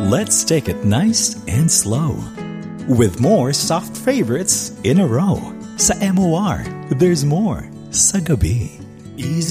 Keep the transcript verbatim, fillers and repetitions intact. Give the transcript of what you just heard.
Let's take it nice and slow, with more soft favorites in a row. Sa M O R, there's more sa gabi. Easy